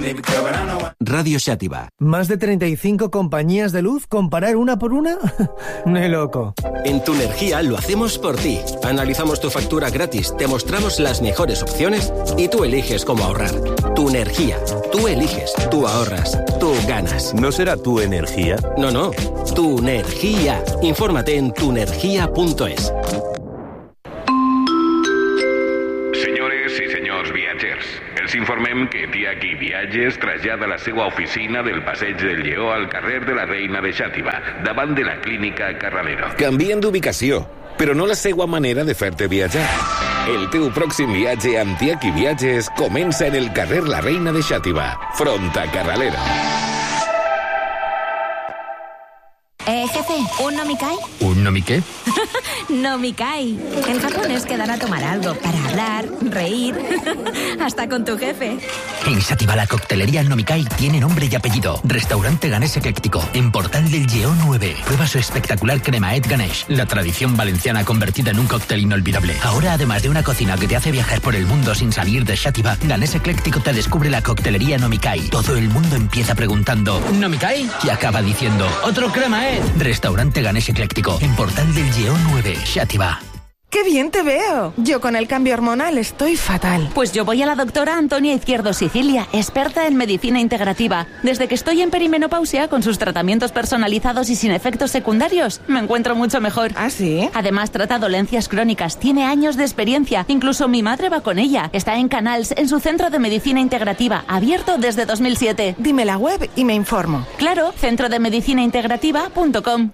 Radio Xàtiva. ¿Más de 35 compañías de luz? ¿Comparar una por una? Ni loco. En Tunergia lo hacemos por ti. Analizamos tu factura gratis, te mostramos las mejores opciones y tú eliges cómo ahorrar. Tunergia. Tú eliges, tú ahorras, tú ganas. ¿No será tu energía? No. Tunergia. Infórmate en tunergia.es. Senyores i senyors viatgers, els informem que Tiaki Viatges trasllada la seva oficina del Passeig del Lleó al carrer de la Reina de Xàtiva, davant de la clínica Carralero. Canvien d'ubicació, però no la seva manera de fer-te viatjar. El teu pròxim viatge amb Tiaki Viatges comença en el carrer La Reina de Xàtiva, front a Carralero. Jefe, ¿un nomikai? ¿Un nomiqué? Nomikai. En Japón es quedar a tomar algo para hablar, reír, hasta con tu jefe. En Xàtiva la coctelería Nomikai tiene nombre y apellido. Restaurante Ganés Ecléctico, en Portal del Lleó 9. Prueba su espectacular cremaet Ganesh, la tradición valenciana convertida en un cóctel inolvidable. Ahora, además de una cocina que te hace viajar por el mundo sin salir de Xàtiva, Ganés Ecléctico te descubre la coctelería Nomikai. Todo el mundo empieza preguntando ¿Nomikai? Y acaba diciendo ¡otro cremaet! Restaurante Ganés Ecléctico, en Portal del Lleó 9, Xàtiva. ¡Qué bien te veo! Yo con el cambio hormonal estoy fatal. Pues yo voy a la doctora Antonia Izquierdo Sicilia, experta en medicina integrativa. Desde que estoy en perimenopausia, con sus tratamientos personalizados y sin efectos secundarios, me encuentro mucho mejor. ¿Ah, sí? Además, trata dolencias crónicas, tiene años de experiencia. Incluso mi madre va con ella. Está en Canals, en su centro de medicina integrativa, abierto desde 2007. Dime la web y me informo. Claro, centrodemedicinaintegrativa.com.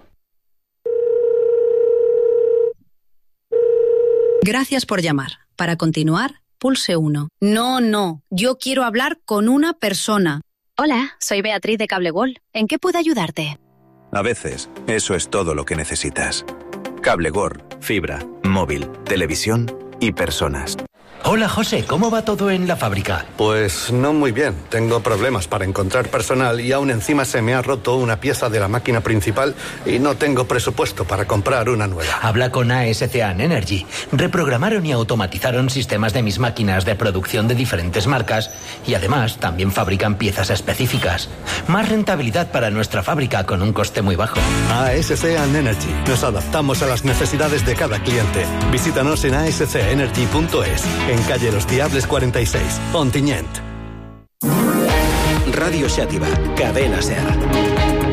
Gracias por llamar. Para continuar, pulse 1. No. Yo quiero hablar con una persona. Hola, soy Beatriz de Cablegol. ¿En qué puedo ayudarte? A veces, eso es todo lo que necesitas. Cablegol, fibra, móvil, televisión y personas. Hola, José, ¿cómo va todo en la fábrica? Pues no muy bien. Tengo problemas para encontrar personal y aún encima se me ha roto una pieza de la máquina principal y no tengo presupuesto para comprar una nueva. Habla con ASCAN Energy. Reprogramaron y automatizaron sistemas de mis máquinas de producción de diferentes marcas y además también fabrican piezas específicas. Más rentabilidad para nuestra fábrica con un coste muy bajo. ASCAN Energy. Nos adaptamos a las necesidades de cada cliente. Visítanos en ascenergy.es. En calle Los Diables 46, Ontinyent. Radio Xàtiva, Cadena SER.